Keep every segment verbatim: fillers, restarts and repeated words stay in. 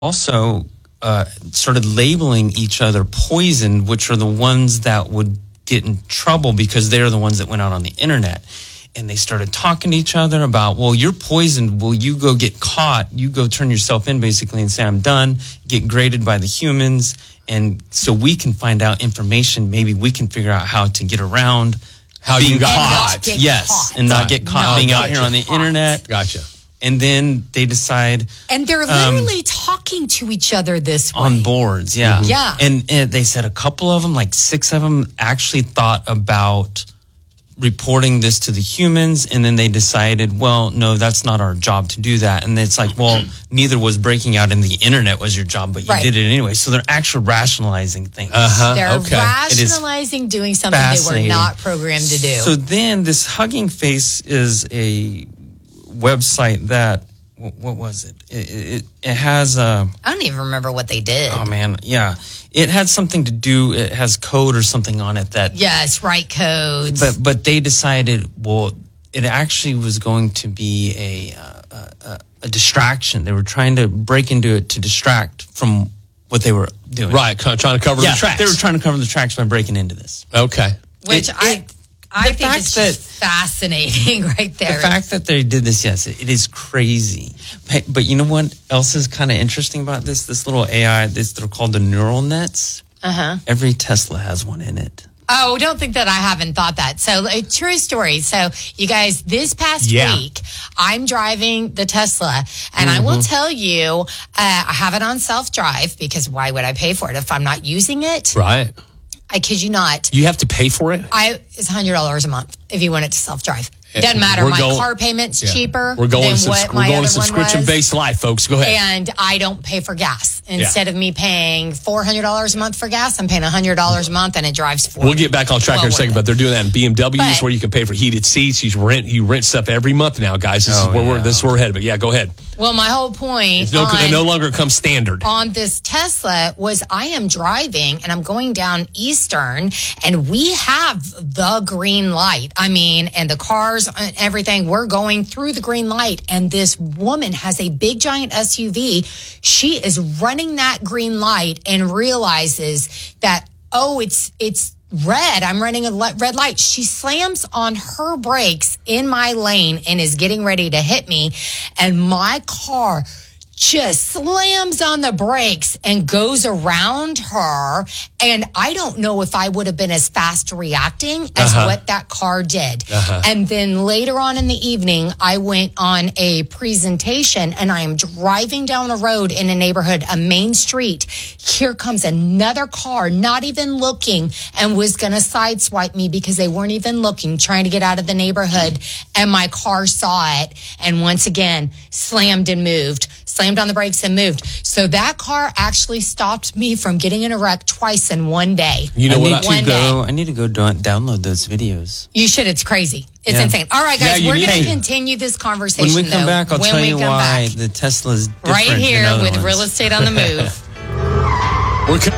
also uh, started labeling each other poison, which are the ones that would get in trouble because they're the ones that went out on the internet. And they started talking to each other about, well, you're poisoned. Will you go get caught? You go turn yourself in, basically, and say, I'm done. Get graded by the humans. And so we can find out information. Maybe we can figure out how to get around how being you got caught. caught. Yes, caught. and not get caught No, being out gotcha. here on the Caught. internet. Gotcha. And then they decide And they're literally um, talking to each other this way. on boards, yeah. Mm-hmm. Yeah. And, and they said a couple of them, like six of them, actually thought about reporting this to the humans, and then they decided, well, no, that's not our job to do that. And it's like, well, neither was breaking out in the internet was your job, but you Right. did it anyway. So they're actually rationalizing things. Uh-huh. They're Okay. rationalizing doing something they were fascinating. not programmed to do. So then this Hugging Face is a website that, wh- what was it? It, it, it has a, I don't even remember what they did. oh man, yeah. It had something to do, it has code or something on it that, Yes, right codes. but but they decided, well, it actually was going to be a, uh, a, a distraction. They were trying to break into it to distract from what they were doing. Right, co- trying to cover Yeah, the tracks. they were trying to cover the tracks by breaking into this. Okay. Which it- I it- I the think fact is that- just fascinating right there. The fact that they did this, yes, it, it is crazy. But, but you know what else is kind of interesting about this? This little A I, this they're called the neural nets. Uh-huh. Every Tesla has one in it. Oh, don't think that I haven't thought that. So, a true story. So, you guys, this past Yeah. week, I'm driving the Tesla, and I will tell you, uh, I have it on self-drive because why would I pay for it if I'm not using it? Right. I kid you not. You have to pay for it? I It's one hundred dollars a month if you want it to self-drive. Doesn't matter. We're My going- car payment's Yeah. cheaper We're going, than subs- what we're my going other to one was. subscription-based life, folks. Go ahead. And I don't pay for gas. Instead of me paying four hundred dollars a month for gas, I'm paying one hundred dollars a month, and it drives for We'll me. get back on track Well in a second, worth but it. they're doing that in B M Ws But- where you can pay for heated seats. You rent you rent stuff every month now, guys. This Oh, is where we're yeah. this is where we're headed. But yeah, go ahead. Well, my whole point It's no, on, it no longer comes standard. on this Tesla was I am driving and I'm going down Eastern, and we have the green light. I mean, and the cars and everything, we're going through the green light, and this woman has a big giant S U V. She is running that green light and realizes that, oh, it's it's red. I'm running a le- red light. She slams on her brakes in my lane and is getting ready to hit me, and my car just slams on the brakes and goes around her. And I don't know if I would have been as fast reacting as Uh-huh. what that car did. Uh-huh. And then later on in the evening, I went on a presentation, and I am driving down a road in a neighborhood, a main street. Here comes another car, not even looking, and was going to sideswipe me because they weren't even looking, trying to get out of the neighborhood. And my car saw it, and once again, slammed and moved. Slammed on the brakes and moved. So that car actually stopped me from getting in a wreck twice in one day. You know I what? need I, to One go. I need to go do- download those videos. You should. It's crazy. It's Yeah. insane. All right, Yeah, guys, you we're need going to to. continue this conversation. When we come though, back, I'll when tell we you come why back. the Tesla's different Right here than other with ones. Real Estate on the Move. we're co-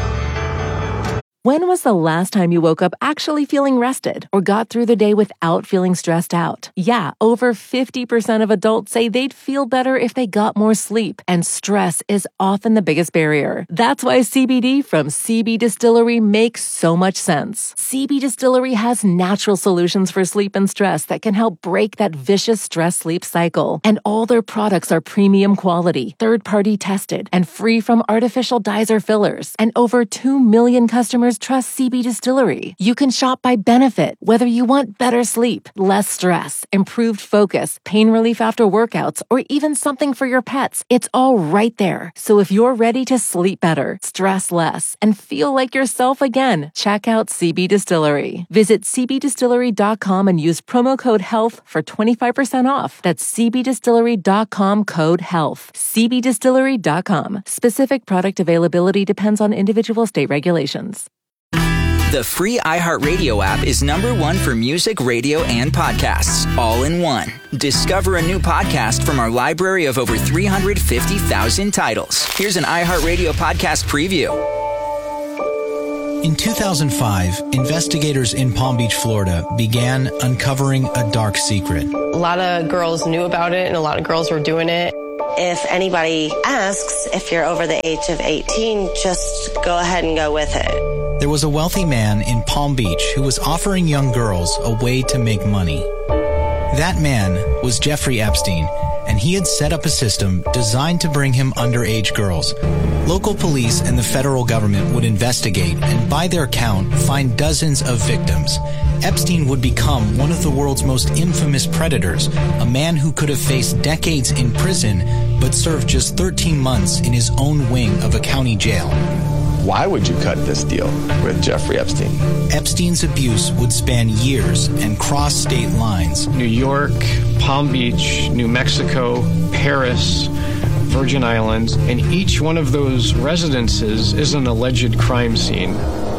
When was the last time you woke up actually feeling rested or got through the day without feeling stressed out? Yeah, over fifty percent of adults say they'd feel better if they got more sleep, and stress is often the biggest barrier. That's why C B D from C B Distillery makes so much sense. C B Distillery has natural solutions for sleep and stress that can help break that vicious stress-sleep cycle. And all their products are premium quality, third-party tested, and free from artificial dyes or fillers. And over two million customers trust C B Distillery. You can shop by benefit, whether you want better sleep, less stress, improved focus, pain relief after workouts, or even something for your pets. It's all right there. So if you're ready to sleep better, stress less, and feel like yourself again, check out C B Distillery. Visit c b distillery dot com and use promo code HEALTH for twenty-five percent off. That's c b distillery dot com code HEALTH. c b distillery dot com. Specific product availability depends on individual state regulations. The free iHeartRadio app is number one for music, radio, and podcasts, all in one. Discover a new podcast from our library of over three hundred fifty thousand titles. Here's an iHeartRadio podcast preview. In two thousand five, investigators in Palm Beach, Florida, began uncovering a dark secret. A lot of girls knew about it, and a lot of girls were doing it. If anybody asks if you're over the age of eighteen, just go ahead and go with it. There was a wealthy man in Palm Beach who was offering young girls a way to make money. That man was Jeffrey Epstein, and he had set up a system designed to bring him underage girls. Local police and the federal government would investigate and, by their count, find dozens of victims. Epstein would become one of the world's most infamous predators, a man who could have faced decades in prison but served just thirteen months in his own wing of a county jail. Why would you cut this deal with Jeffrey Epstein? Epstein's abuse would span years and cross state lines. New York, Palm Beach, New Mexico, Paris, Virgin Islands, and each one of those residences is an alleged crime scene.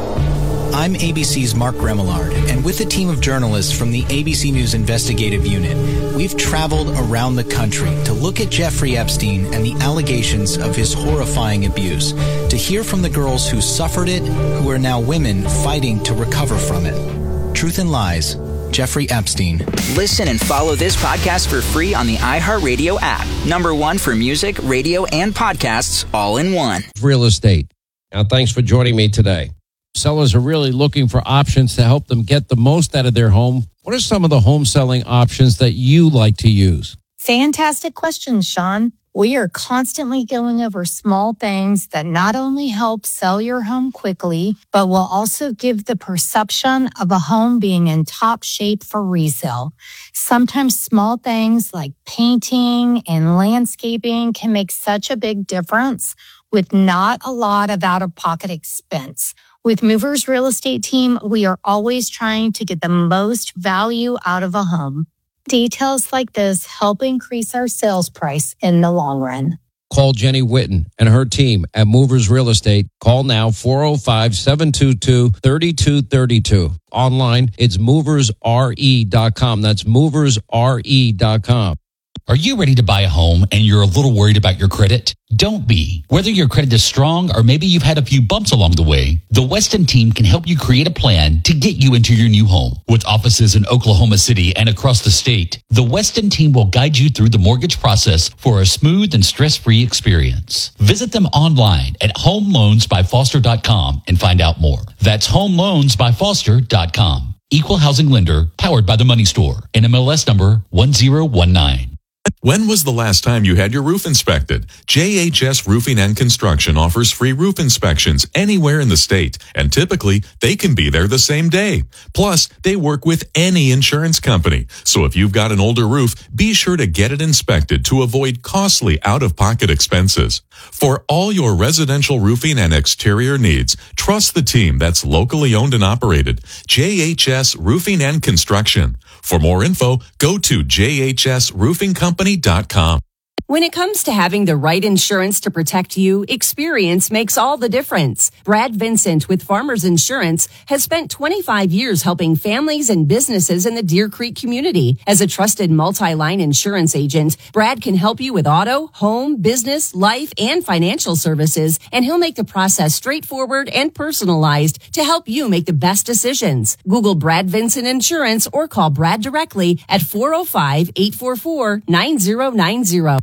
I'm A B C's Mark Remillard, and with a team of journalists from the A B C News Investigative Unit, we've traveled around the country to look at Jeffrey Epstein and the allegations of his horrifying abuse, to hear from the girls who suffered it, who are now women fighting to recover from it. Truth and Lies, Jeffrey Epstein. Listen and follow this podcast for free on the iHeartRadio app. Number one for music, radio, and podcasts all in one. Real estate. Now, thanks for joining me today. Sellers are really looking for options to help them get the most out of their home. What are some of the home selling options that you like to use? Fantastic questions, Sean. We are constantly going over small things that not only help sell your home quickly, but will also give the perception of a home being in top shape for resale. Sometimes small things like painting and landscaping can make such a big difference with not a lot of out-of-pocket expense. With Movers Real Estate Team, we are always trying to get the most value out of a home. Details like this help increase our sales price in the long run. Call Jenny Whitten and her team at Movers Real Estate. Call now four oh five, seven two two, three two three two. Online, it's movers r e dot com. That's movers r e dot com. Are you ready to buy a home and you're a little worried about your credit? Don't be. Whether your credit is strong or maybe you've had a few bumps along the way, the Weston team can help you create a plan to get you into your new home. With offices in Oklahoma City and across the state, the Weston team will guide you through the mortgage process for a smooth and stress-free experience. Visit them online at home loans by foster dot com and find out more. That's home loans by foster dot com. Equal housing lender, powered by the Money Store. N M L S number one zero one nine. When was the last time you had your roof inspected? J H S Roofing and Construction offers free roof inspections anywhere in the state, and typically they can be there the same day. Plus, they work with any insurance company. So if you've got an older roof, be sure to get it inspected to avoid costly out-of-pocket expenses. For all your residential roofing and exterior needs, trust the team that's locally owned and operated. J H S Roofing and Construction. For more info, go to j h s roofing company dot com. When it comes to having the right insurance to protect you, experience makes all the difference. Brad Vincent with Farmers Insurance has spent twenty-five years helping families and businesses in the Deer Creek community. As a trusted multi-line insurance agent, Brad can help you with auto, home, business, life, and financial services, and he'll make the process straightforward and personalized to help you make the best decisions. Google Brad Vincent Insurance or call Brad directly at four oh five, eight four four, nine oh nine oh.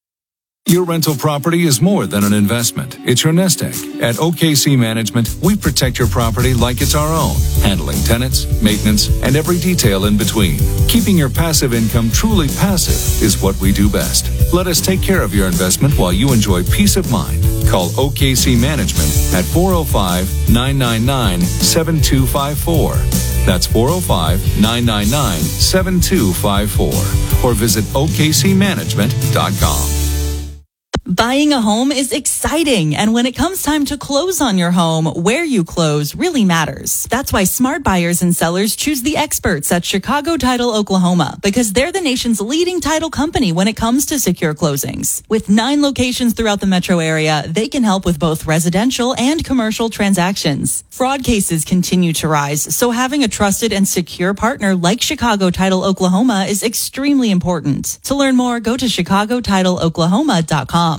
Your rental property is more than an investment. It's your nest egg. At O K C Management, we protect your property like it's our own, handling tenants, maintenance, and every detail in between. Keeping your passive income truly passive is what we do best. Let us take care of your investment while you enjoy peace of mind. Call O K C Management at four oh five, nine nine nine, seven two five four. That's four oh five, nine nine nine, seven two five four. Or visit O K C management dot com. Buying a home is exciting, and when it comes time to close on your home, where you close really matters. That's why smart buyers and sellers choose the experts at Chicago Title Oklahoma, because they're the nation's leading title company when it comes to secure closings. With nine locations throughout the metro area, they can help with both residential and commercial transactions. Fraud cases continue to rise, so having a trusted and secure partner like Chicago Title Oklahoma is extremely important. To learn more, go to chicago title oklahoma dot com.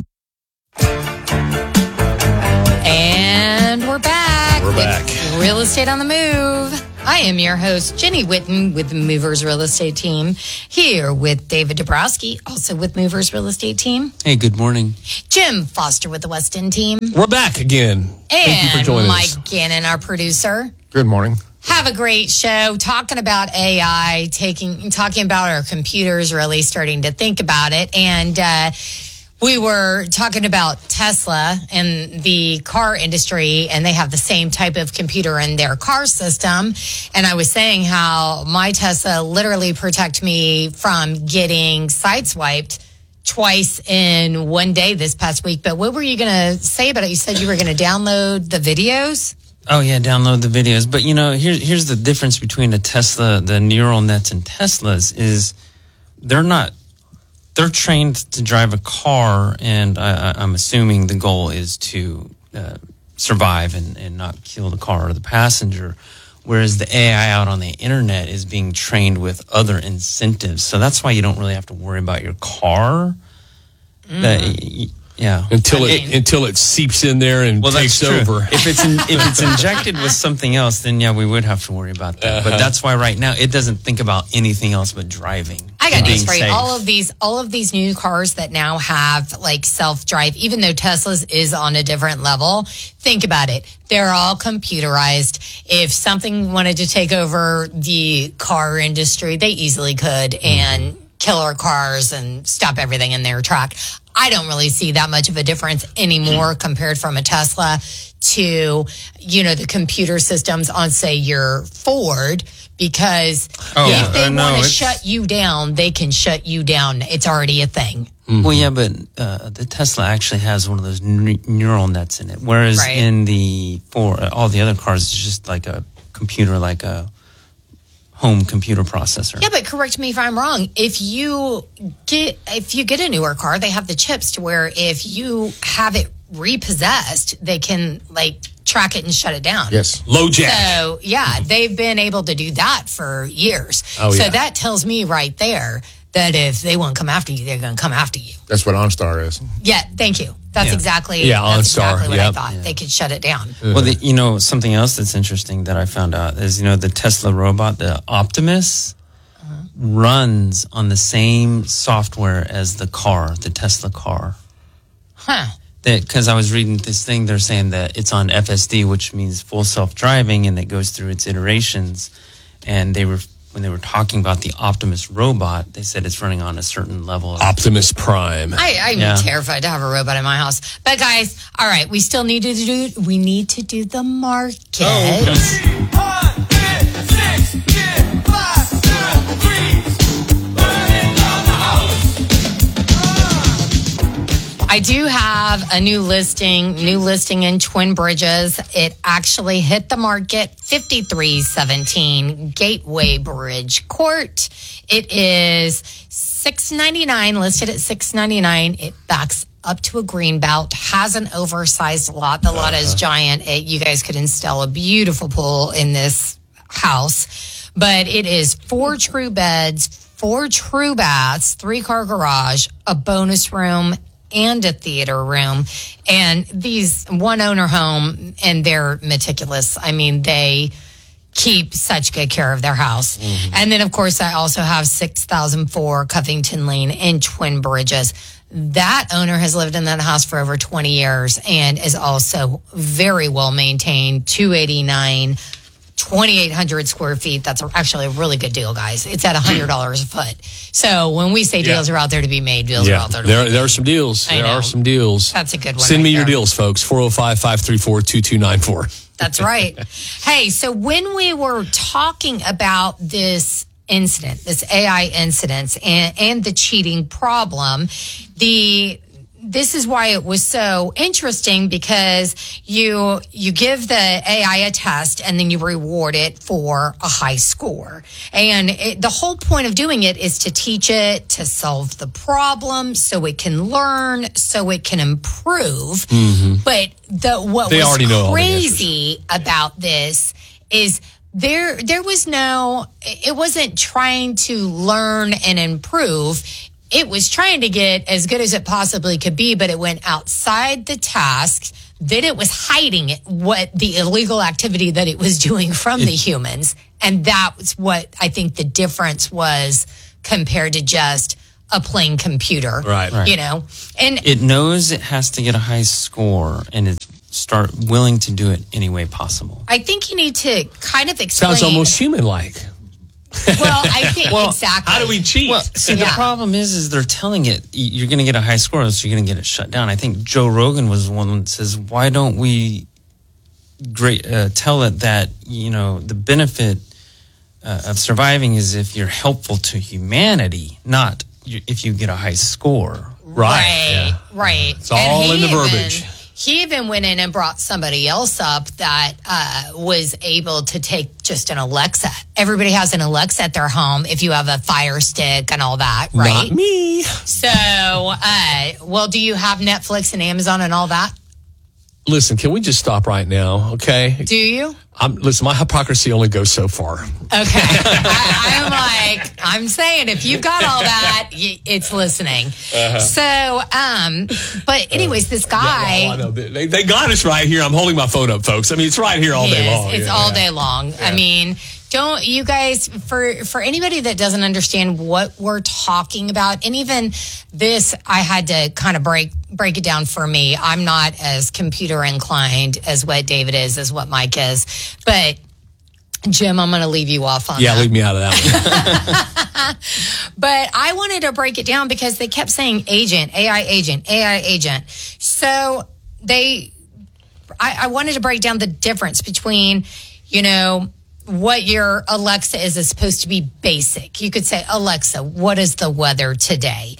And we're back. We're back. It's Real Estate on the Move. I am your host, Jenny Whitten with the Movers Real Estate Team, here with David Dabrowski, also with Movers Real Estate Team. Hey, good morning. Jim Foster with the West End Team. We're back again. Thank you for joining and Mike us. Gannon, our producer. Good morning. Have a great show talking about A I, taking talking about our computers, really starting to think about it. And uh, we were talking about Tesla and the car industry, and they have the same type of computer in their car system. And I was saying how my Tesla literally protect me from getting sideswiped twice in one day this past week. But what were you going to say about it? You said you were going to download the videos? Oh, yeah, download the videos. But, you know, here, here's the difference between a Tesla, the neural nets and Teslas is they're not, they're trained to drive a car, and I, I'm assuming the goal is to uh, survive and, and not kill the car or the passenger, whereas the A I out on the internet is being trained with other incentives. So that's why you don't really have to worry about your car. Mm. That, Yeah, until it, it until it seeps in there and well, takes that's true. over. If it's in, if it's injected with something else, then yeah, we would have to worry about that. Uh-huh. But that's why right now it doesn't think about anything else but driving. I got and news being for you. safe. All of these, all of these new cars that now have like self-drive, even though Tesla's is on a different level. Think about it. They're all computerized. If something wanted to take over the car industry, they easily could and kill our cars and stop everything in their track. I don't really see that much of a difference anymore compared from a Tesla to, you know, the computer systems on, say, your Ford, because Oh, if they uh, no, want to it's- shut you down, they can shut you down. It's already a thing. Well, yeah, but uh, the Tesla actually has one of those ne- neural nets in it, whereas Right. in the for uh, all the other cars, it's just like a computer, like a home computer processor. Yeah, but correct me if I'm wrong. If you get if you get a newer car, they have the chips to where if you have it repossessed, they can like track it and shut it down. Yes. Low jack. So yeah, they've been able to do that for years. Oh, so yeah. that tells me right there that if they want to come after you, they're going to come after you. That's what OnStar is. Yeah, thank you. That's Yeah. exactly Yeah, that's OnStar, exactly what I yep. thought. They could shut it down. Well, the, you know, something else that's interesting that I found out is, you know, the Tesla robot, the Optimus, runs on the same software as the car, the Tesla car. Huh. Because I was reading this thing, they're saying that it's on F S D, which means full self-driving, and it goes through its iterations. And they were when they were talking about the Optimus robot, they said it's running on a certain level. Of, Optimus Prime. I, I'm Yeah. terrified to have a robot in my house. But guys, all right, we still need to do. We need to do the market. I do have a new listing, new listing in Twin Bridges. It actually hit the market, fifty-three seventeen Gateway Bridge Court. It is six ninety-nine, listed at six ninety-nine. It backs up to a green belt, has an oversized lot. The lot is giant. It, you guys could install a beautiful pool in this house, but it is four true beds, four true baths, three car garage, a bonus room, and a theater room. And these one owner home, and they're meticulous. I mean, they keep such good care of their house. Mm-hmm. And then, of course, I also have six thousand four Covington Lane in Twin Bridges. That owner has lived in that house for over twenty years and is also very well maintained. two eighty-nine, twenty-eight hundred square feet. That's actually a really good deal, guys. It's at one hundred dollars a foot. So when we say deals Yeah. are out there to be made, deals are Yeah, out there to there, be there are some deals. I There know. are some deals. That's a good one Send right me your there. deals, folks. four oh five, five three four, two two nine four. That's right. Hey, so when we were talking about this incident, this A I incident and, and the cheating problem, the this is why it was so interesting, because you you give the A I a test and then you reward it for a high score. And it, the whole point of doing it is to teach it to solve the problem so it can learn, so it can improve. Mm-hmm. But the what They was already know all the crazy about this is there there was no it wasn't trying to learn and improve. It was trying to get as good as it possibly could be, but it went outside the task. Then it was hiding it, what the illegal activity that it was doing from the humans. And that was what I think the difference was compared to just a plain computer. Right. Right. You know, and It knows it has to get a high score, and it start willing to do it any way possible. I think you need to kind of explain. Sounds almost human-like. Well, I think Well, exactly. How do we cheat? Well, see, the Yeah. problem is, is they're telling it y- you're going to get a high score, so you're going to get it shut down. I think Joe Rogan was the one that says, "Why don't we great uh, tell it that you know the benefit uh, of surviving is if you're helpful to humanity, not you, if you get a high score." Right. Right. Yeah. Right. It's all And in the he even- verbiage. He even went in and brought somebody else up that uh, was able to take just an Alexa. Everybody has an Alexa at their home if you have a Fire Stick and all that, right? Not me. So, uh, well, do you have Netflix and Amazon and all that? Listen, can we just stop right now, okay? Do you? I'm, listen, my hypocrisy only goes so far. Okay. I, I'm like, I'm saying if you've got all that, y- it's listening. Uh-huh. So, um, but anyways, this guy. Yeah, well, I know. They, they got us right here. I'm holding my phone up, folks. I mean, it's right here all day Yes, long. It's Yeah. all day long. I mean, don't you guys, for for anybody that doesn't understand what we're talking about, and even this, I had to kind of break break it down for me. I'm not as computer inclined as what David is, as what Mike is, but Jim, I'm going to leave you off on Yeah, that. leave me out of that one. But I wanted to break it down because they kept saying agent, A I agent, A I agent. So they, I, I wanted to break down the difference between, you know, what your Alexa is is supposed to be basic. You could say, Alexa, what is the weather today?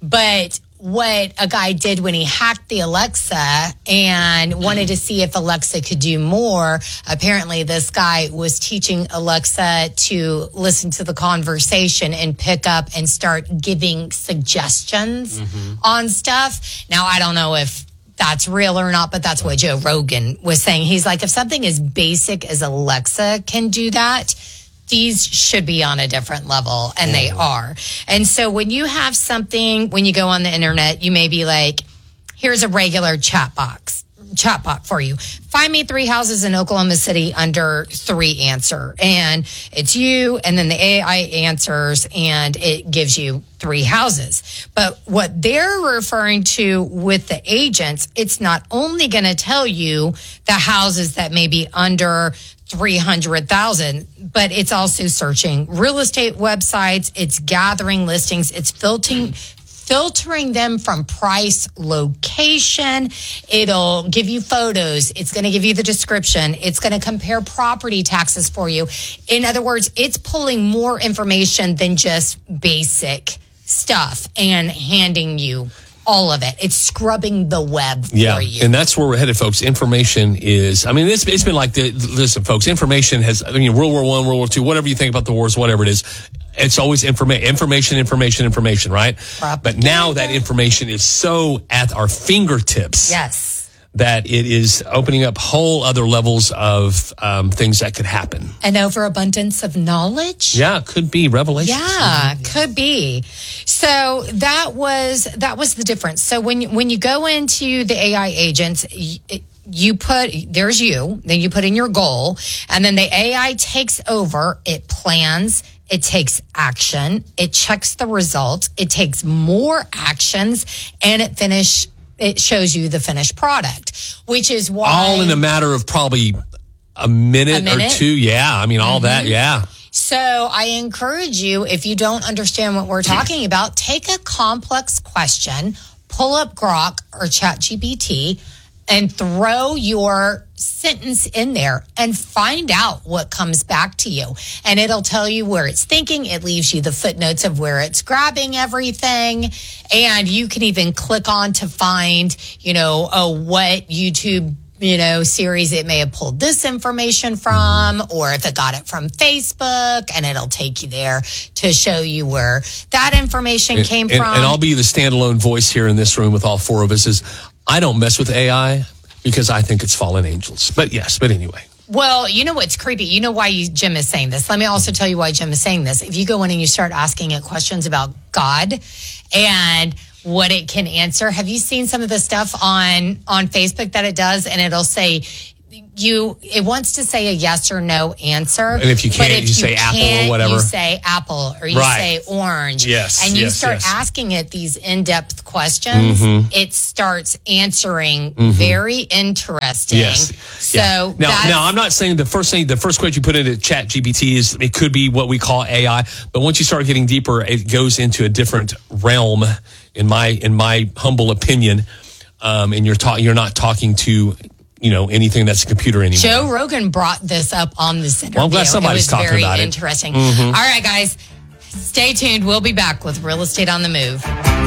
But what a guy did when he hacked the Alexa and wanted to see if Alexa could do more, apparently this guy was teaching Alexa to listen to the conversation and pick up and start giving suggestions on stuff. Now, I don't know if that's real or not, but that's what Joe Rogan was saying. He's like, if something as basic as Alexa can do that, these should be on a different level, and they are. And so when you have something, when you go on the internet, you may be like, here's a regular chat box, chat bot for you. Find me three houses in Oklahoma City under three answer. And it's you, and then the A I answers, and it gives you three houses. But what they're referring to with the agents, it's not only going to tell you the houses that may be under three hundred thousand, but it's also searching real estate websites. It's gathering listings. It's filtering, filtering them from price, location. It'll give you photos. It's going to give you the description. It's going to compare property taxes for you. In other words, it's pulling more information than just basic stuff and handing you all of it. It's scrubbing the web for Yeah, you. and that's where we're headed, folks. Information is, I mean, it's, it's been like, the, listen, folks, information has, I mean, World War One, World War Two, whatever you think about the wars, whatever it is, it's always informa- information, information, information, right? But now that information is so at our fingertips. Yes. That it is opening up whole other levels of um, things that could happen. An overabundance of knowledge? Yeah, it could be revelation. Yeah, could be. So that was that was the difference. So when you, when you go into the A I agents, you, you put there's you, then you put in your goal, and then the A I takes over. It plans. It takes action. It checks the results. It takes more actions, and it finish. It shows you the finished product, which is why All in a matter of probably a minute, A minute? or two. Yeah, I mean, all that. Mhm. Yeah. So I encourage you, if you don't understand what we're talking about, take a complex question, pull up Grok or ChatGPT, and throw your sentence in there and find out what comes back to you. And it'll tell you where it's thinking. It leaves you the footnotes of where it's grabbing everything. And you can even click on to find, you know, oh, what YouTube you know, series it may have pulled this information from, or if it got it from Facebook, and it'll take you there to show you where that information And, came and, from. and I'll be the standalone voice here in this room with all four of us. Is I don't mess with A I because I think it's fallen angels. But yes, but anyway. Well, you know what's creepy? You know why you, Jim is saying this. Let me also tell you why Jim is saying this. If you go in and you start asking it questions about God and what it can answer, have you seen some of the stuff on on Facebook that it does? And it'll say, you it wants to say a yes or no answer. And if you can't, but if you say apple or whatever. You say apple or you Right. say orange. Yes, And you yes, start yes. asking it these in-depth questions. Mhm. It starts answering Mhm. very interesting. Yes. So Yeah. now, that's, now I'm not saying the first thing, the first question you put into Chat G P T is it could be what we call A I, but once you start getting deeper, it goes into a different realm. In my in my humble opinion, um, and you're talking, you're not talking to, you know, anything that's a computer anymore. Joe Rogan brought this up on this interview. Well, I'm glad somebody's it was talking very about it. interesting. Mhm. All right, guys, stay tuned. We'll be back with Real Estate on the Move.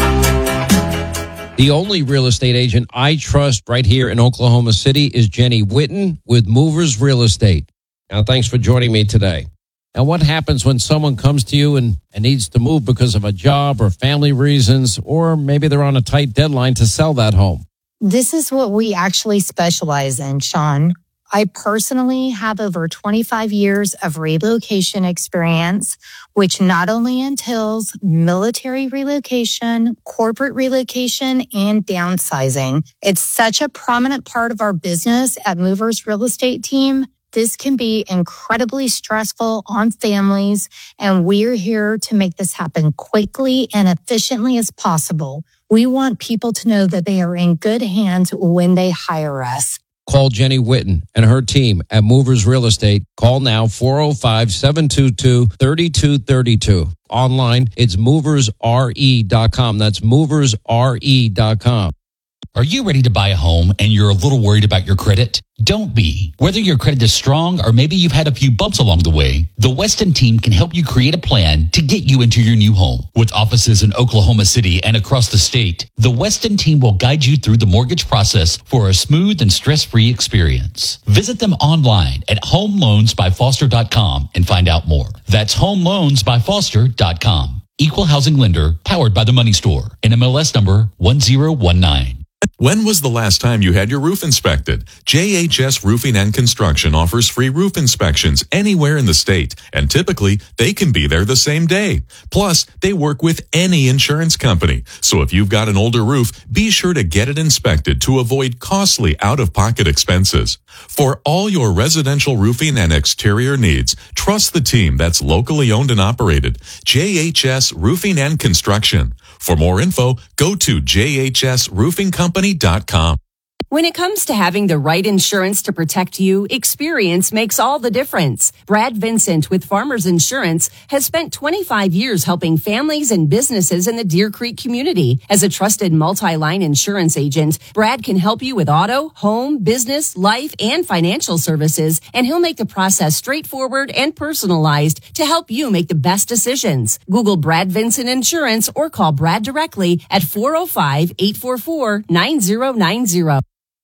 The only real estate agent I trust right here in Oklahoma City is Jenny Whitten with Movers Real Estate. Now, thanks for joining me today. Now, what happens when someone comes to you and, and needs to move because of a job or family reasons, or maybe they're on a tight deadline to sell that home? This is what we actually specialize in, Sean. I personally have over twenty-five years of relocation experience, which not only entails military relocation, corporate relocation, and downsizing. It's such a prominent part of our business at Movers Real Estate Team. This can be incredibly stressful on families, and we're here to make this happen quickly and efficiently as possible. We want people to know that they are in good hands when they hire us. Call Jenny Whitten and her team at Movers Real Estate. Call now, four oh five, seven two two, three two three two. Online, it's movers R E dot com. That's movers R E dot com. Are you ready to buy a home and you're a little worried about your credit? Don't be. Whether your credit is strong or maybe you've had a few bumps along the way, the Weston team can help you create a plan to get you into your new home. With offices in Oklahoma City and across the state, the Weston team will guide you through the mortgage process for a smooth and stress-free experience. Visit them online at home loans by foster dot com and find out more. That's home loans by foster dot com. Equal housing lender, powered by the Money Store. N M L S number one zero one nine. When was the last time you had your roof inspected? J H S Roofing and Construction offers free roof inspections anywhere in the state, and typically they can be there the same day. Plus, they work with any insurance company. So if you've got an older roof, be sure to get it inspected to avoid costly out-of-pocket expenses. For all your residential roofing and exterior needs, trust the team that's locally owned and operated. J H S Roofing and Construction. For more info, go to j h s roofing company dot com. When it comes to having the right insurance to protect you, experience makes all the difference. Brad Vincent with Farmers Insurance has spent twenty-five years helping families and businesses in the Deer Creek community. As a trusted multi-line insurance agent, Brad can help you with auto, home, business, life, and financial services, and he'll make the process straightforward and personalized to help you make the best decisions. Google Brad Vincent Insurance or call Brad directly at four oh five, eight four four, nine oh nine oh.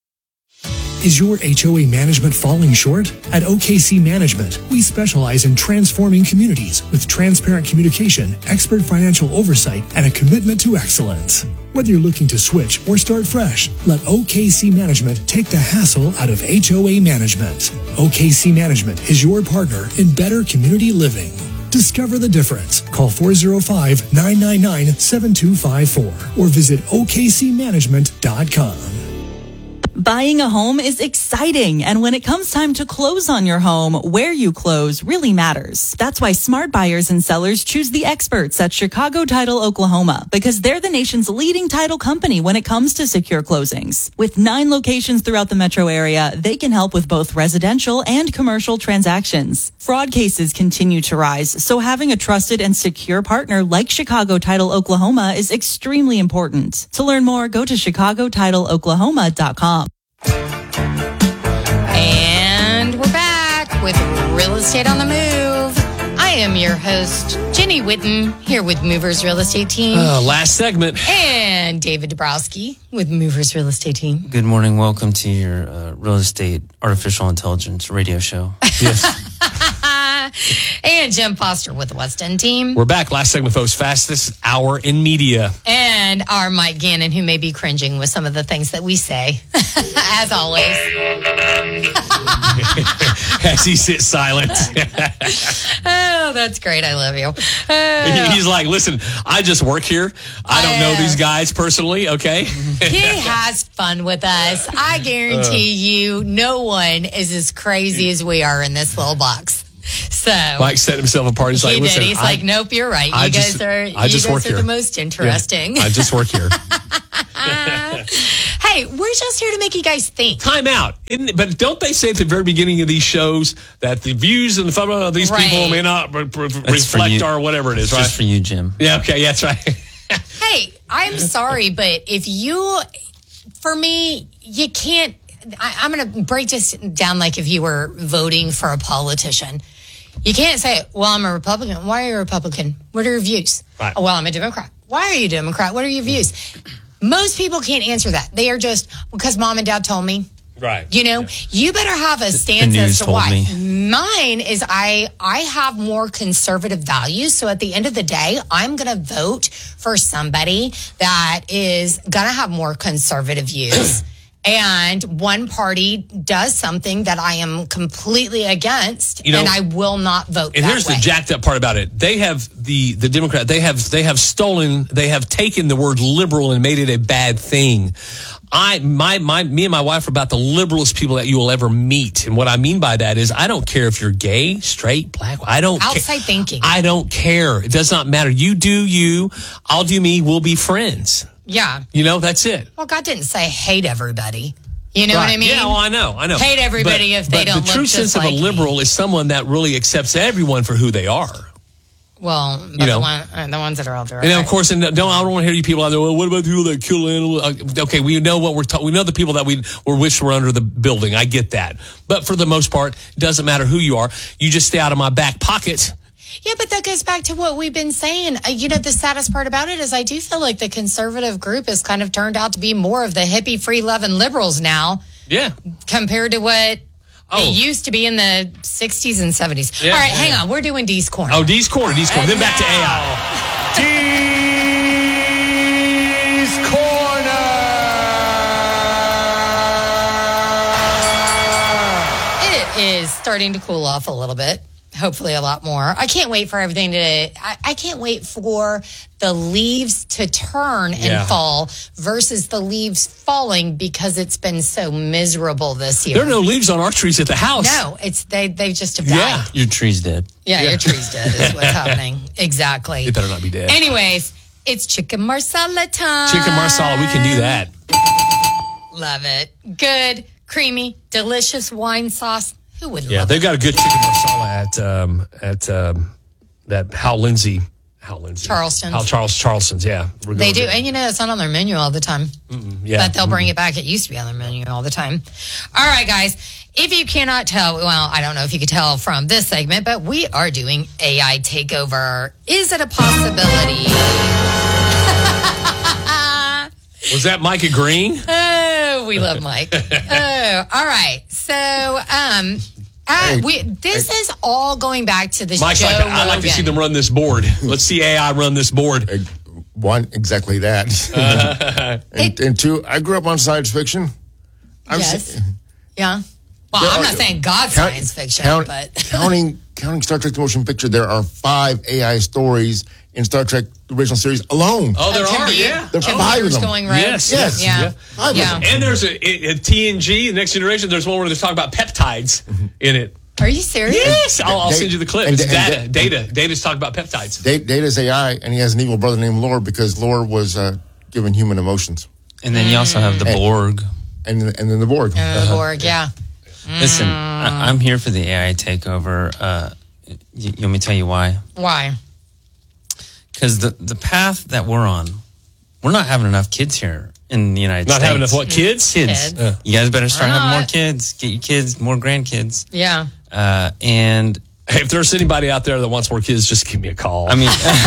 Is your H O A management falling short? At O K C Management, we specialize in transforming communities with transparent communication, expert financial oversight, and a commitment to excellence. Whether you're looking to switch or start fresh, let O K C Management take the hassle out of H O A management. O K C Management is your partner in better community living. Discover the difference. Call four oh five, nine nine nine, seven two five four or visit O K C management dot com. Buying a home is exciting, and when it comes time to close on your home, where you close really matters. That's why smart buyers and sellers choose the experts at Chicago Title Oklahoma, because they're the nation's leading title company when it comes to secure closings. With nine locations throughout the metro area, they can help with both residential and commercial transactions. Fraud cases continue to rise, so having a trusted and secure partner like Chicago Title Oklahoma is extremely important. To learn more, go to chicago title oklahoma dot com. And we're back with Real Estate on the Move. I am your host, Jenny Whitten, here with Movers Real Estate Team. Uh, last segment. And David Dabrowski with Movers Real Estate Team. Good morning. Welcome to your uh, real estate artificial intelligence radio show. Yes. And Jim Foster with the West End Team. We're back. Last segment, folks. Fastest hour in media. And our Mike Gannon, who may be cringing with some of the things that we say, as always. as he sits silent. Oh, that's great. I love you. Oh. He's like, listen, I just work here. I don't know these guys personally, okay? He has fun with us. I guarantee you no one is as crazy as we are in this little box. So Mike set himself apart. He's he like, did. listen, He's I, like, nope, you're right. You I guys just, are, I you just guys work are here. the most interesting. Yeah, I just work here. Hey, we're just here to make you guys think. Time out. Isn't it, but don't they say at the very beginning of these shows that the views and the fun of these Right. people may not re- re- That's for reflect you. our whatever it is, It's right? just for you, Jim. Yeah, okay, yeah, that's right. Hey, I'm sorry, but if you, for me, you can't, I, I'm going to break this down like if you were voting for a politician. You can't say, well, I'm a Republican. Why are you a Republican? What are your views? Right. Oh, well, I'm a Democrat. Why are you a Democrat? What are your views? Most people can't answer that. They are just, because mom and dad told me. Right. You know, you better have a stance news as to told why. me. Mine is I I have more conservative values. So at the end of the day, I'm going to vote for somebody that is going to have more conservative views. And one party does something that I am completely against, You know, and I will not vote And that here's way. the jacked up part about it. They have the the Democrat. They have they have stolen. They have taken the word liberal and made it a bad thing. I my my me and my wife are about the liberalest people that you will ever meet. And what I mean by that is I don't care if you're gay, straight, black. I don't Outside ca- thinking. I don't care. It does not matter. You do you. I'll do me. We'll be friends. Yeah. You know, that's it. Well, God didn't say hate everybody. You know Right. what I mean? Yeah, well, I know, I know. Hate everybody But- if they but don't the true look sense just of like a liberal is someone that really accepts everyone for who they are. Well, but You know. the, one, uh, the ones that are out there. And then, of course, and don't I don't want to hear you people out there. Well, what about the people that kill animals? Uh, Okay, we know what we're ta- we know the people that we we wish were under the building. I get that, but for the most part, it doesn't matter who you are. You just stay out of my back pocket. Yeah, but that goes back to what we've been saying. Uh, you know, the saddest part about it is I do feel like the conservative group has kind of turned out to be more of the hippie, free-loving liberals now Yeah. compared to what Oh. it used to be in the sixties and seventies. Yeah. All right, hang on. We're doing D's Corner. Oh, D's corner, D's corner. Then back to A I. D's Corner. It is starting to cool off a little bit. Hopefully a lot more. I can't wait for everything to, I, I can't wait for the leaves to turn and Yeah. fall versus the leaves falling because it's been so miserable this year. There are no leaves on our trees at the house. No, it's they they just have died. Yeah. Your tree's dead. Yeah, your tree's dead is what's happening. Exactly. It better not be dead. Anyways, it's chicken marsala time. Chicken marsala, we can do that. Love it. Good, creamy, delicious wine sauce. Who wouldn't Yeah, love they've got a good chicken marsala at um, at um, that Hal Lindsay. Hal Lindsay. Charleston's. Hal Charles Charleston's. Yeah, We're They going do. there. And you know, it's not on their menu all the time. Yeah, But they'll bring it back. It used to be on their menu all the time. All right, guys. If you cannot tell, well, I don't know if you could tell from this segment, but we are doing A I takeover. Is it a possibility? Was that Mike agreeing? Oh, we love Mike. Oh, all right. So, um, uh, we, this is all going back to the Mike's Joe like, I'd like to Rogan. see them run this board. Let's see A I run this board. One, exactly that. and, and two, I grew up on science fiction. I'm Yes. sa- Yeah. Well, There I'm are- not saying God count- science fiction, count- but counting counting Star Trek: The Motion Picture, there are five A I stories in Star Trek: The Original Series alone. Oh, there Can are, be- yeah. There's can five of viewers them. going rogue? Yes, Yes. Yeah. Five of Yeah. them. And there's a, a T N G, the Next Generation. There's one where they're talking about peptides in it. Are you serious? Yes, I'll, I'll Da- send you the clip. and- It's and- data. Data. Data's talking about peptides. Da- Data's A I, and he has an evil brother named Lore because Lore was uh, given human emotions. And then you also have the And- Borg. And and then the Borg. Oh, the Borg, yeah. Listen, I, I'm here for the A I takeover. Uh, you, you want me to tell you why? Why? Because the, the path that we're on, we're not having enough kids here in the United Not States. having enough what, kids? Kids. Kids. Uh, you guys better start We're having more not. kids. Get your kids, more grandkids. Yeah. Uh, and Hey, if there's anybody out there that wants more kids, just give me a call. I mean,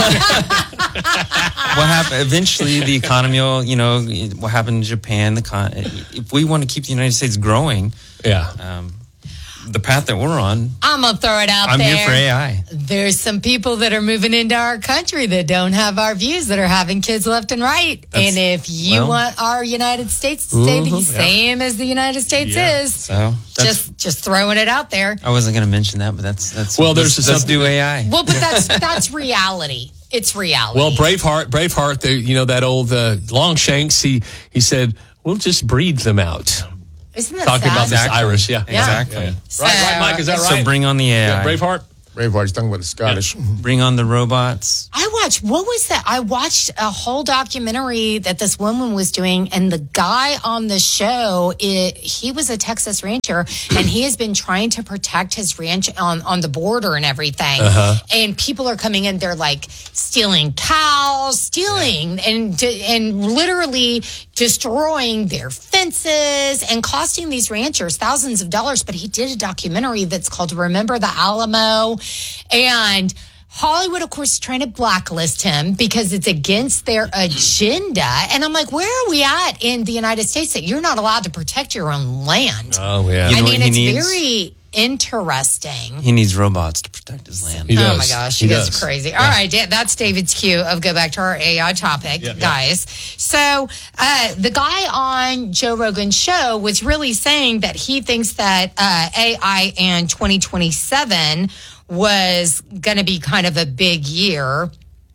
what happened? Eventually, the economy will, you know, what happened in Japan, the con- if we want to keep the United States growing, yeah. um, the path that we're on, I'm going to throw it out I'm there. here for A I. There's some people that are moving into our country that don't have our views, that are having kids left and right. That's- and if you well- want our United States to stay the Mhm, yeah. same as the United States Yeah. is, So that's, just just throwing it out there. I wasn't going to mention that, but that's that's Well, there's let's, let's something- do A I. Well, but that's that's reality. It's reality. Well, Braveheart, Braveheart, the, you know, that old uh, Longshanks, he, he said, we'll just breed them out. Isn't that Talking sad? about this Exactly. Irish, yeah. Exactly. Yeah, yeah. Right, right, Mike, is that right? So bring on the A I. Yeah, Braveheart? Braveheart, he's talking about the Scottish. Bring on the robots. I watched, what was that? I watched a whole documentary that this woman was doing, and the guy on the show, it, he was a Texas rancher, and he has been trying to protect his ranch on, on the border and everything. Uh-huh. And people are coming in, they're like stealing cows, stealing, and, and literally destroying their fences and costing these ranchers thousands of dollars. But he did a documentary that's called Remember the Alamo. And Hollywood, of course, is trying to blacklist him because it's against their agenda. And I'm like, where are we at in the United States that you're not allowed to protect your own land? Oh, yeah. You I know mean, what he it's needs? very interesting. He needs robots to protect his land. He Oh does. my gosh, He you guys does. are crazy. All right, da- that's David's cue of go back to our A I topic, Yeah, yeah. guys. So uh, the guy on Joe Rogan's show was really saying that he thinks that uh, A I in twenty twenty-seven was going to be kind of a big year.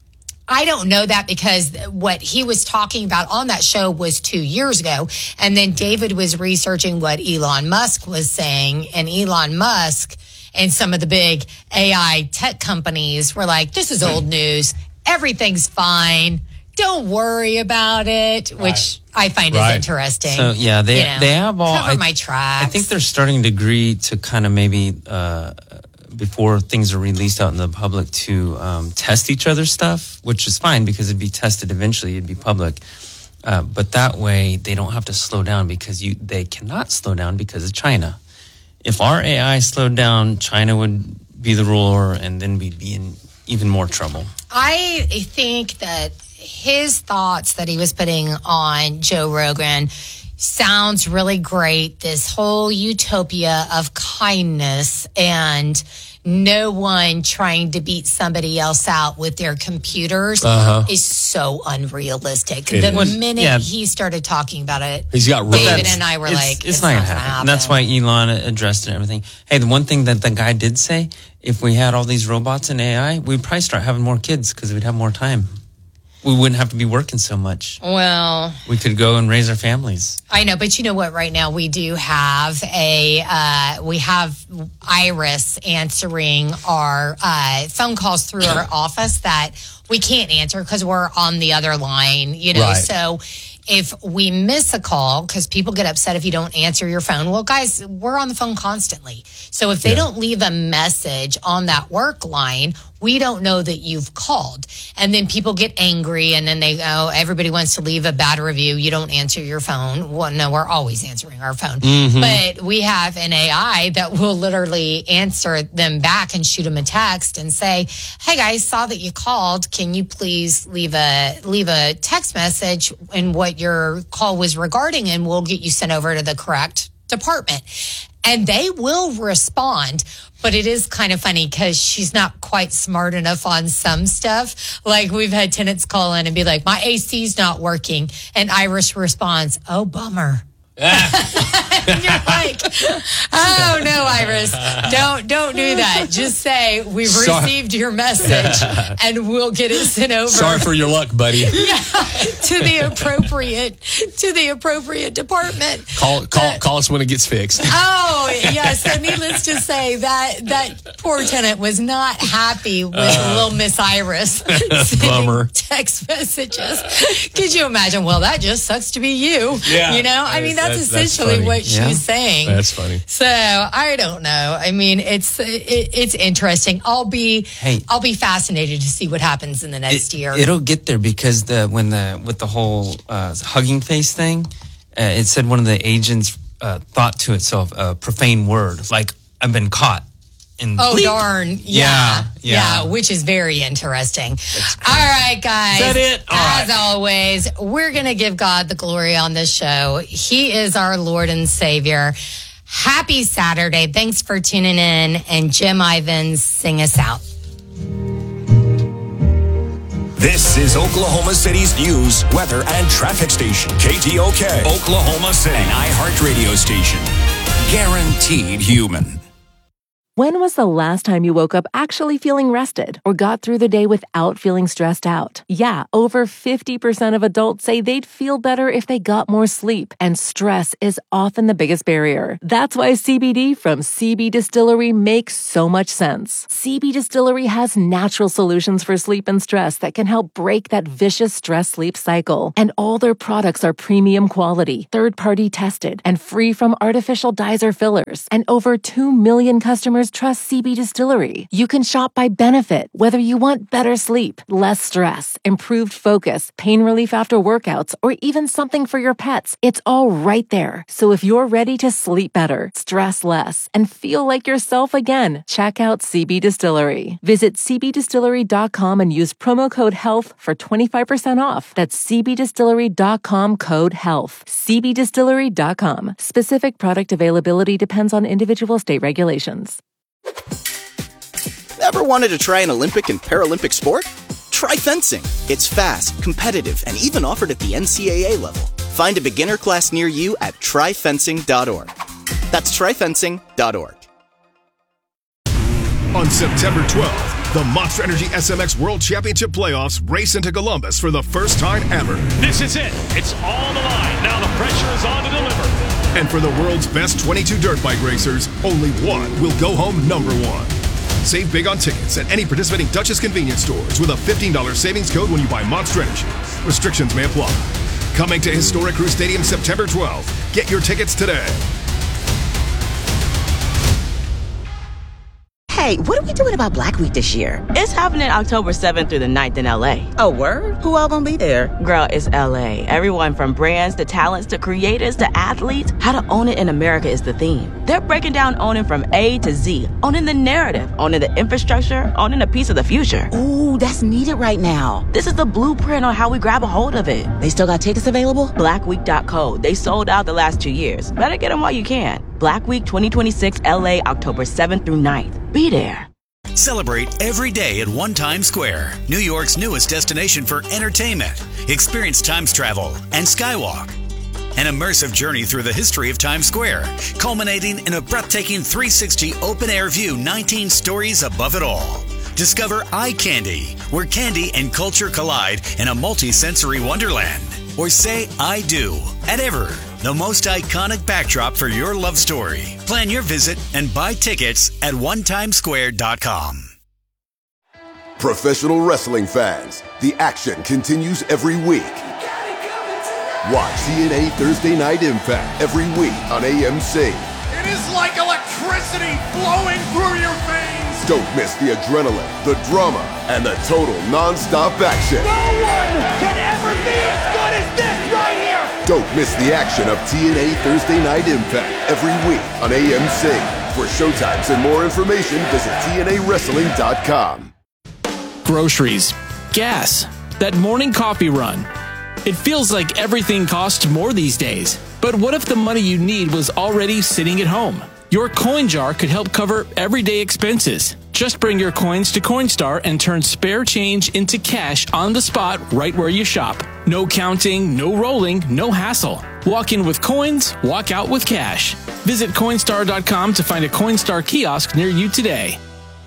I don't know that because what he was talking about on that show was two years ago. And then David was researching what Elon Musk was saying. And Elon Musk and some of the big A I tech companies were like, this is old news. Everything's fine. Don't worry about it, which I find Right. is interesting. So yeah, they You know, they have all. cover I, my tracks. I think they're starting to agree to kind of maybe uh, before things are released out in the public to um, test each other's stuff, which is fine because it'd be tested eventually. It'd be public, uh, but that way they don't have to slow down because you they cannot slow down because of China. If our A I slowed down, China would be the ruler, and then we'd be in even more trouble. I think that his thoughts that he was putting on Joe Rogan sounds really great. This whole utopia of kindness and no one trying to beat somebody else out with their computers Uh-huh. is so unrealistic. It the is. minute Yeah. he started talking about it, He's got David robots. and I were it's, like, it's, it's, not not gonna gonna happen. happen. That's why Elon addressed it and everything. Hey, the one thing that the guy did say, if we had all these robots and A I, we'd probably start having more kids because we'd have more time. We wouldn't have to be working so much. Well, We could go and raise our families. I know, but you know what? Right now we do have a uh, we have Iris answering our uh, phone calls through our office that we can't answer because we're on the other line. You know, Right. so if we miss a call, because people get upset if you don't answer your phone. Well, guys, we're on the phone constantly. So if they Yeah. don't leave a message on that work line, we don't know that you've called. And then people get angry and then they go, everybody wants to leave a bad review. You don't answer your phone. Well, no, we're always answering our phone. Mm-hmm. But we have an A I that will literally answer them back and shoot them a text and say, hey guys, saw that you called. Can you please leave a, leave a text message in what your call was regarding, and we'll get you sent over to the correct department. And they will respond. But it is kind of funny because she's not quite smart enough on some stuff. Like we've had tenants call in and be like, my A C's not working. And Iris responds, oh, bummer. And you're like, oh no, Iris, don't don't do that. Just say we've Sorry. received your message and we'll get it sent over. Sorry for your luck, buddy. Yeah, to the appropriate to the appropriate department. Call call call us when it gets fixed. Oh yes, and needless to say that that poor tenant was not happy with Uh, little Miss Iris sending bummer. text messages. Could you imagine? Well, that just sucks to be you. Yeah. you know. I mean, that's, That's- that's essentially funny. what she Yeah. was saying. That's funny. So I don't know. I mean, it's it, it's interesting. I'll be Hey. I'll be fascinated to see what happens in the next It- year. It'll get there because the when the with the whole uh, hugging face thing, uh, it said one of the agents uh, thought to itself a profane word like "I've been caught." In Oh, bleep. darn. Yeah. Yeah, Yeah. yeah. Which is very interesting. All right, guys. Is that it? All As right. always, we're going to give God the glory on this show. He is our Lord and Savior. Happy Saturday. Thanks for tuning in. And Jim Ivins, sing us out. This is Oklahoma City's news, weather, and traffic station. K T O K, Oklahoma City, an iHeart radio station. Guaranteed human. When was the last time you woke up actually feeling rested or got through the day without feeling stressed out? Yeah, over fifty percent of adults say they'd feel better if they got more sleep, and stress is often the biggest barrier. That's why C B D from C B Distillery makes so much sense. C B Distillery has natural solutions for sleep and stress that can help break that vicious stress-sleep cycle. And all their products are premium quality, third-party tested, and free from artificial dyes or fillers. And over two million customers trust C B Distillery. You can shop by benefit, whether you want better sleep, less stress, improved focus, pain relief after workouts, or even something for your pets. It's all right there. So if you're ready to sleep better, stress less, and feel like yourself again, check out C B Distillery. Visit c b distillery dot com and use promo code HEALTH for twenty-five percent off. That's c b distillery dot com code HEALTH. c b distillery dot com. Specific product availability depends on individual state regulations. Ever wanted to try an Olympic and Paralympic sport? Try fencing. It's fast, competitive, and even offered at the N C A A level. Find a beginner class near you at try fencing dot org. That's try fencing dot org. On September twelfth, the Monster Energy S M X World Championship Playoffs race into Columbus for the first time ever. This is it. It's all on the line. Now the pressure is on to deliver. And for the world's best twenty-two dirt bike racers, only one will go home number one. Save big on tickets at any participating Duchess convenience stores with a fifteen dollars savings code when you buy Monster Energy. Restrictions may apply. Coming to Historic Crew Stadium September twelfth. Get your tickets today. Hey, what are we doing about Black Week this year? It's happening October seventh through the ninth in L A. Oh, word? Who all gonna be there? Girl, it's L A. Everyone from brands to talents to creators to athletes. How to own it in America is the theme. They're breaking down owning from A to Z. Owning the narrative, owning the infrastructure, owning a piece of the future. Ooh, that's needed right now. This is the blueprint on how we grab a hold of it. They still got tickets available? black week dot co. They sold out the last two years. Better get them while you can. Black Week twenty twenty-six L A, October seventh through ninth. Be there. Celebrate every day at One Times Square, New York's newest destination for entertainment. Experience Times travel and Skywalk. An immersive journey through the history of Times Square, culminating in a breathtaking three sixty open-air view, nineteen stories above it all. Discover Eye Candy, where candy and culture collide in a multi-sensory wonderland. Or say I do at Ever, the most iconic backdrop for your love story. Plan your visit and buy tickets at one times square dot com. Professional wrestling fans, the action continues every week. Watch T N A Thursday Night Impact every week on A M C. It is like electricity flowing through your veins. Don't miss the adrenaline, the drama, and the total non-stop action. No one can ever be as good as this right here. Don't miss the action of T N A Thursday Night Impact every week on A M C. For showtimes and more information, visit T N A wrestling dot com. Groceries, gas, that morning coffee run. It feels like everything costs more these days. But what if the money you need was already sitting at home? Your coin jar could help cover everyday expenses. Just bring your coins to Coinstar and turn spare change into cash on the spot right where you shop. No counting, no rolling, no hassle. Walk in with coins, walk out with cash. Visit Coinstar dot com to find a Coinstar kiosk near you today.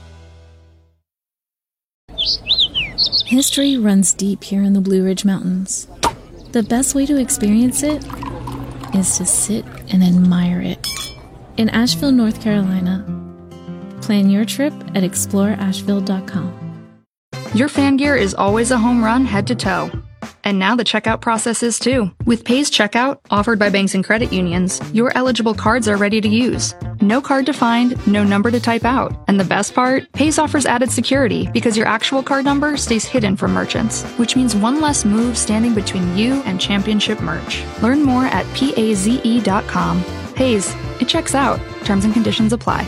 History runs deep here in the Blue Ridge Mountains. The best way to experience it is to sit and admire it. In Asheville, North Carolina. Plan your trip at explore asheville dot com. Your fan gear is always a home run head to toe. And now the checkout process is too. With Pays Checkout, offered by banks and credit unions, your eligible cards are ready to use. No card to find, no number to type out. And the best part? Pays offers added security because your actual card number stays hidden from merchants, which means one less move standing between you and championship merch. Learn more at paze dot com. Pays, it checks out. Terms and conditions apply.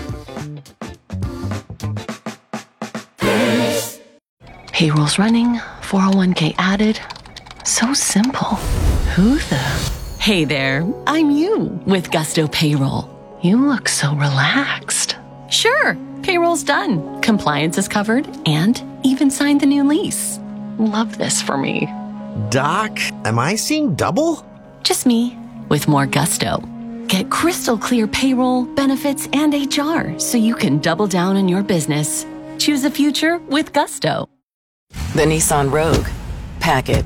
Payroll's running, four oh one k added. So simple. Who the? Hey there, I'm you with Gusto Payroll. You look so relaxed. Sure, payroll's done, compliance is covered, and even signed the new lease. Love this for me. Doc, am I seeing double? Just me, with more gusto. Get crystal clear payroll, benefits, and H R so you can double down on your business. Choose a future with gusto. The Nissan Rogue. Pack it.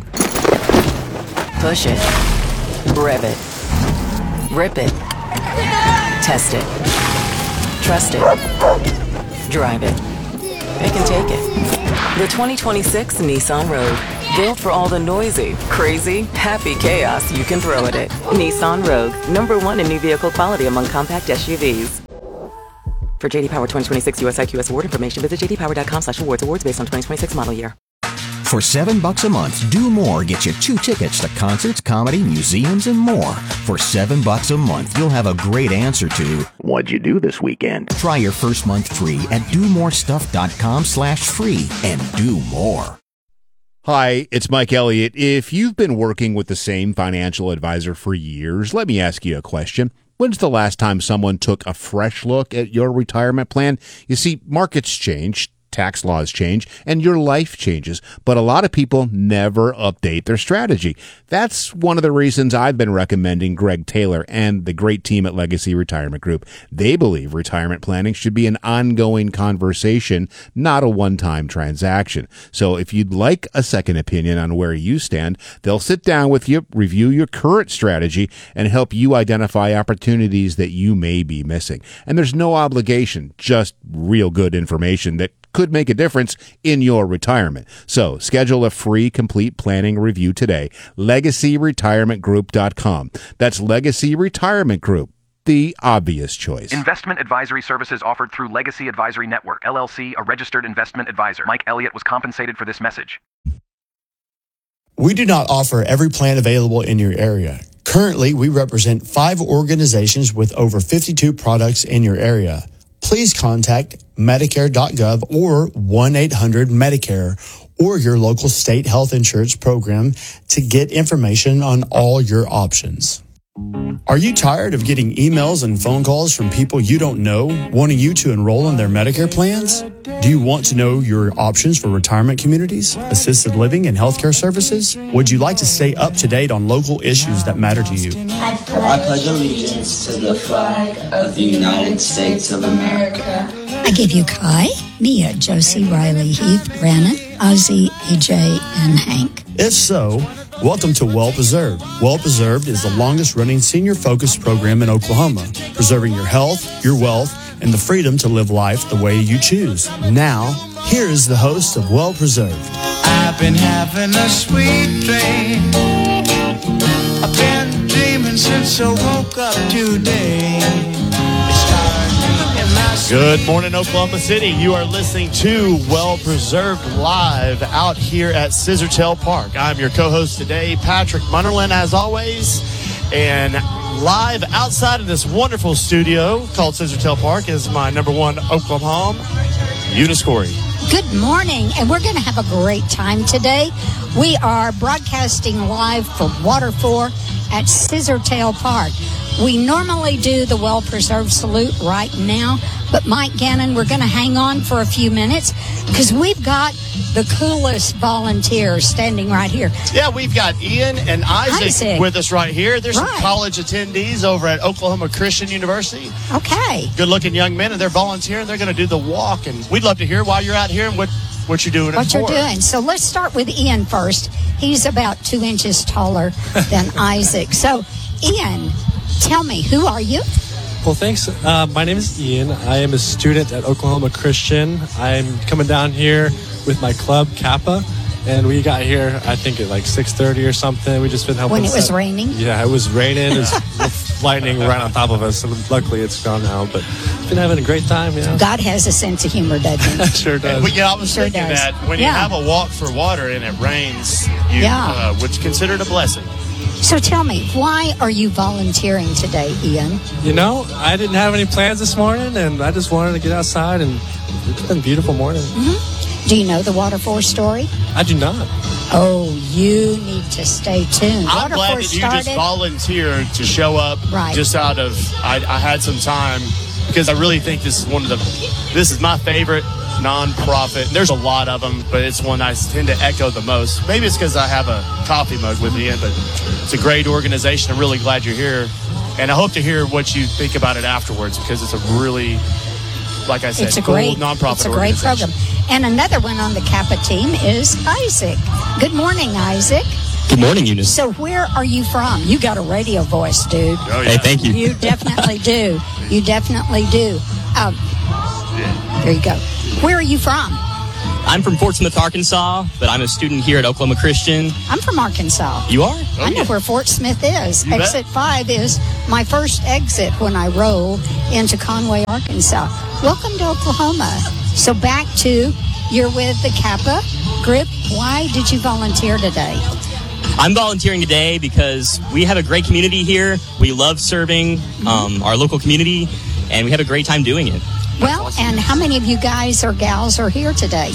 Push it. Rev it. Rip it. Test it. Trust it. Drive it. It can take it. The twenty twenty-six Nissan Rogue. Built for all the noisy, crazy, happy chaos you can throw at it. Nissan Rogue. Number one in new vehicle quality among compact S U Vs. For J D Power twenty twenty-six U S I Q S award information, visit j d power dot com slash awards. Awards based on twenty twenty-six model year. For seven bucks a month, Do More gets you two tickets to concerts, comedy, museums, and more. For seven bucks a month, you'll have a great answer to what'd you do this weekend? Try your first month free at do more stuff dot com slash free and do more. Hi, it's Mike Elliott. If you've been working with the same financial advisor for years, let me ask you a question. When's the last time someone took a fresh look at your retirement plan? You see, markets change, tax laws change, and your life changes, but a lot of people never update their strategy. That's one of the reasons I've been recommending Greg Taylor and the great team at Legacy Retirement Group. They believe retirement planning should be an ongoing conversation, not a one-time transaction. So if you'd like a second opinion on where you stand, they'll sit down with you, review your current strategy, and help you identify opportunities that you may be missing. And there's no obligation, just real good information that could make a difference in your retirement. So schedule a free complete planning review today. legacy retirement group dot com. That's Legacy Retirement Group, the obvious choice. Investment advisory services offered through Legacy Advisory Network, L L C, a registered investment advisor. Mike Elliott was compensated for this message. We do not offer every plan available in your area. Currently, we represent five organizations with over fifty-two products in your area. Please contact medicare dot gov or one eight hundred medicare or your local state health insurance program to get information on all your options. Are you tired of getting emails and phone calls from people you don't know wanting you to enroll in their Medicare plans? Do you want to know your options for retirement communities, assisted living, and healthcare services? Would you like to stay up to date on local issues that matter to you? I pledge allegiance to the flag of the United States of America. I give you Kai, Mia, Josie, Riley, Heath, Brandon, Ozzy, A J, and Hank. If so, welcome to Well Preserved. Well Preserved is the longest running senior focused program in Oklahoma, preserving your health, your wealth, and the freedom to live life the way you choose. Now, here is the host of Well Preserved. I've been having a sweet dream. I've been dreaming since I woke up today. Good morning, Oklahoma City. You are listening to Well Preserved live out here at Scissortail Park. I'm your co-host today, Patrick Munnerlin, as always. And live outside of this wonderful studio called Scissortail Park is my number one Oklahoma home, Eunice Corey. Good morning, and we're going to have a great time today. We are broadcasting live from Water four at Scissortail Park. We normally do the well-preserved salute right now, but Mike Gannon, we're going to hang on for a few minutes because we've got the coolest volunteers standing right here. Yeah, we've got Ian and Isaac, Isaac. with us right here. There's right. some college attendees over at Oklahoma Christian University. Okay. Good-looking young men, and they're volunteering. They're going to do the walk, and we'd love to hear why you're out here and what, what you're doing. What it you're for. doing. So let's start with Ian first. He's about two inches taller than Isaac. So, Ian, tell me, who are you? Well, thanks. Uh, my name is Ian. I am a student at Oklahoma Christian. I'm coming down here with my club, Kappa, and we got here, I think, at like six thirty or something. We just been helping. When it was set. raining? Yeah, it was raining. It was lightning right on top of us. So luckily, it's gone now, but been having a great time, you know. God has a sense of humor, doesn't he? Sure does. Well, yeah, I was sure thinking does. that when yeah. you have a walk for water and it rains, you, yeah. uh, which considered a blessing. So tell me, why are you volunteering today, Ian? You know, I didn't have any plans this morning, and I just wanted to get outside, and it's been a beautiful morning. Mm-hmm. Do you know the Water Four story? I do not. Oh, you need to stay tuned. I'm Water glad Four that you started. just volunteered to show up Right. just out of, I, I had some time because I really think this is one of the, this is my favorite nonprofit. There's a lot of them, but it's one I tend to echo the most. Maybe it's because I have a coffee mug with me, but it's a great organization. I'm really glad you're here. And I hope to hear what you think about it afterwards because it's a really, like I said, It's a cool great nonprofit It's a great organization. program. And another one on the Kappa team is Isaac. Good morning, Isaac. Good morning, Eunice. So where are you from? You got a radio voice, dude. Oh, yeah. Hey, thank you. You definitely do. You definitely do. Um, there you go. Where are you from? I'm from Fort Smith, Arkansas, but I'm a student here at Oklahoma Christian. I'm from Arkansas. You are? I know where Fort Smith is. You bet. Exit five is my first exit when I roll into Conway, Arkansas. Welcome to Oklahoma. So back to, you're with the Kappa group. Why did you volunteer today? I'm volunteering today because we have a great community here. We love serving um, our local community, and we have a great time doing it. Well, and how many of you guys or gals are here today?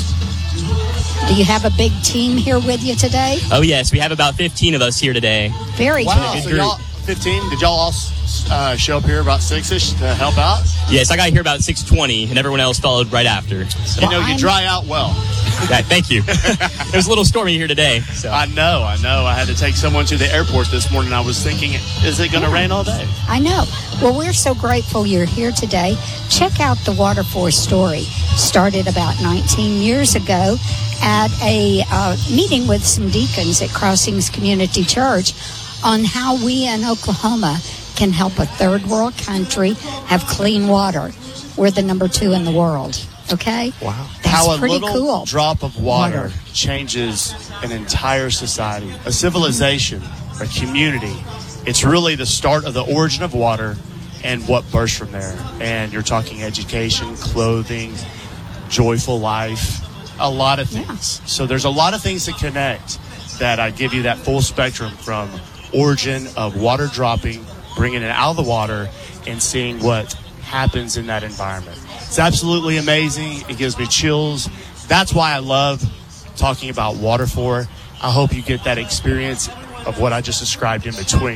Do you have a big team here with you today? Oh, yes. We have about fifteen of us here today. Very Wow, good. so y'all, fifteen, did y'all all uh, show up here about six-ish to help out? Yes, I got here about six twenty, and everyone else followed right after. So. You know, you dry out well. Yeah, thank you. It was a little stormy here today. So. I know, I know. I had to take someone to the airport this morning. I was thinking, is it going to rain all day? I know. Well, we're so grateful you're here today. Check out the Water Force story. Started about nineteen years ago at a uh, meeting with some deacons at Crossings Community Church on how we in Oklahoma can help a third world country have clean water. We're the number two in the world. Okay? Wow. That's How a pretty little cool. drop of water, Water. changes an entire society, a civilization, a community. It's really the start of the origin of water and what bursts from there. And you're talking education, clothing, joyful life, a lot of things. So there's a lot of things that connect that I give you that full spectrum from origin of water dropping, bringing it out of the water, and seeing what happens in that environment. It's absolutely amazing. It gives me chills. That's why I love talking about Water For. I hope you get that experience of what I just described in between.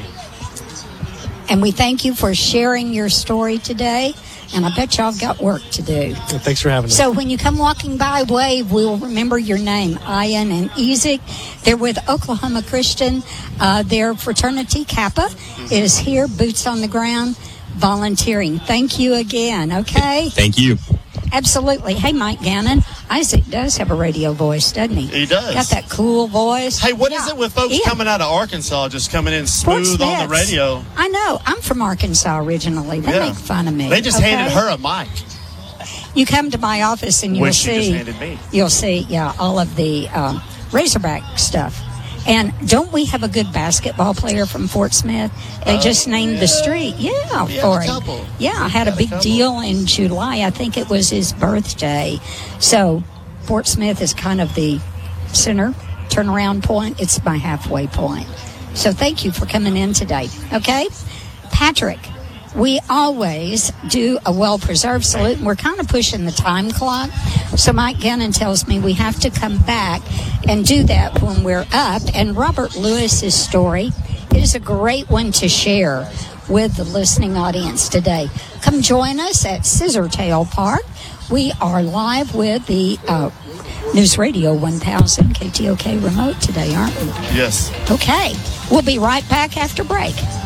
And we thank you for sharing your story today. And I bet y'all have got work to do. Well, thanks for having us. So when you come walking by, wave. We'll remember your name, Ian and Isaac. They're with Oklahoma Christian. Uh, their fraternity, Kappa, is here, boots on the ground, volunteering. Thank you again, okay? Thank you. Absolutely. Hey, Mike Gannon. Isaac does have a radio voice, doesn't he? He does. Got that cool voice. Hey, what yeah. is it with folks Yeah. coming out of Arkansas just coming in smooth on the Smiths. radio? I know. I'm from Arkansas originally. They Yeah. make fun of me. They just okay? handed her a mic. You come to my office and you'll Which she see. just handed me. You'll see, yeah, all of the um, Razorback stuff. And don't we have a good basketball player from Fort Smith? They Uh, just named the street, yeah, We have for a him. couple. Yeah, I had a Got a big couple. deal in July. I think it was his birthday. So Fort Smith is kind of the center turnaround point. It's my halfway point. So thank you for coming in today. Okay, Patrick. We always do a well-preserved salute, and we're kind of pushing the time clock. So Mike Gannon tells me we have to come back and do that when we're up. And Robert Lewis's story is a great one to share with the listening audience today. Come join us at Scissortail Park. We are live with the uh, News Radio one thousand K T O K remote today, aren't we? Yes. Okay. We'll be right back after break.